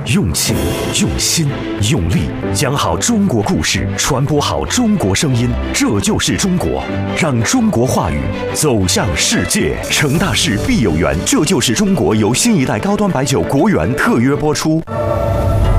用情、用心、用力，讲好中国故事，传播好中国声音，这就是中国。让中国话语走向世界。成大事必有缘，这就是中国由新一代高端白酒国源特约播出。